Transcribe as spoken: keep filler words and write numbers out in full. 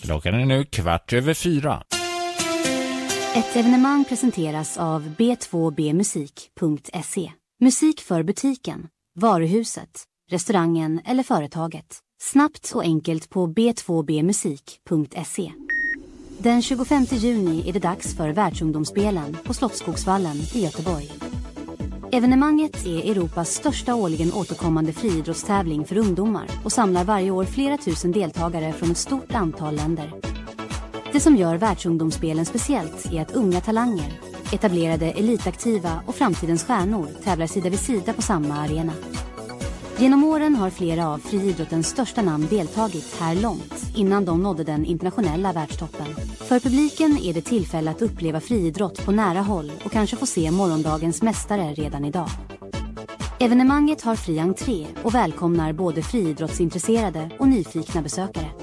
Klockan är nu kvart över fyra. Ett evenemang presenteras av b två b musik punkt se. Musik för butiken, varuhuset, restaurangen eller företaget. Snabbt och enkelt på b två b musik punkt se. Den tjugofemte juni är det dags för Världsungdomsspelen på Slottsskogsvallen i Göteborg. Evenemanget är Europas största årligen återkommande friidrottstävling för ungdomar och samlar varje år flera tusen deltagare från ett stort antal länder. Det som gör Världsungdomsspelen speciellt är att unga talanger, etablerade elitaktiva och framtidens stjärnor tävlar sida vid sida på samma arena. Genom åren har flera av friidrottens största namn deltagit här långt innan de nådde den internationella världstoppen. För publiken är det tillfälle att uppleva friidrott på nära håll och kanske få se morgondagens mästare redan idag. Evenemanget har fri entré och välkomnar både friidrottsintresserade och nyfikna besökare.